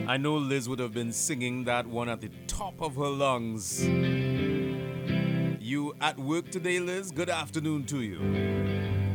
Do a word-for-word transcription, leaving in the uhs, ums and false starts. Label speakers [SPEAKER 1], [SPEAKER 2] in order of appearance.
[SPEAKER 1] I know Liz would have been singing that one at the top of her lungs. You at work today, Liz? Good afternoon to you.